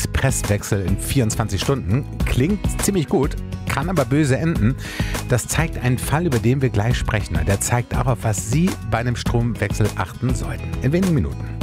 Expresswechsel in 24 Stunden. Klingt ziemlich gut, kann aber böse enden. Das zeigt einen Fall, über den wir gleich sprechen. Der zeigt auch, auf was Sie bei einem Stromwechsel achten sollten. In wenigen Minuten.